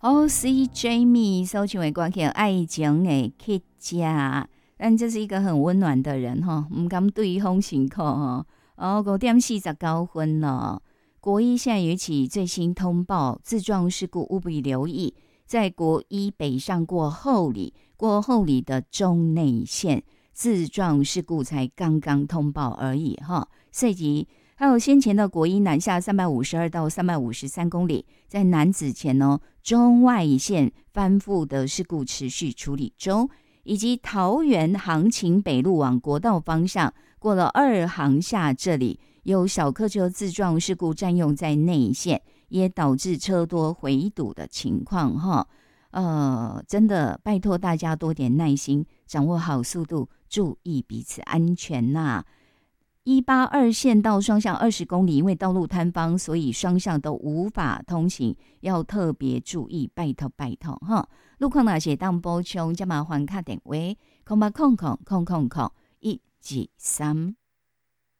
好，C Jamie 搜寻的歌曲《爱情的乞家》，但这是一个很温暖的人哈，唔敢对风辛苦哈。5:49了，国一现在有一起最新通报自撞事故，务必留意，在国一北上过后里的中内线自撞事故才刚刚通报而已哈，涉及。还有先前的国一南下352到353公里，在南子前中外线翻覆的事故持续处理中，以及桃园杭琴北路往国道方向过了2航下这里有小客车自撞事故占用在内线，也导致车多回堵的情况哈。真的拜托大家多点耐心，掌握好速度，注意彼此安全呐。182线道双向20公里，因为道路坍方，所以双向都无法通行，要特别注意，拜托拜托哈。路况那些当补充，加麻烦打电话，0800000123。